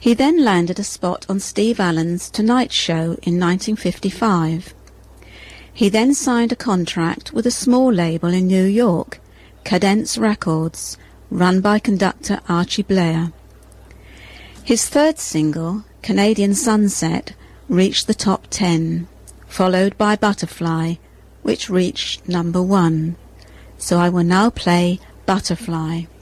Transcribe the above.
He then landed a spot on Steve Allen's Tonight Show in 1955. He then signed a contract with a small label in New York, Cadence Records, run by conductor Archie Bleyer. His third single, Canadian Sunset, reached the top 10, followed by Butterfly, which reached number 1. So I will now play Butterfly.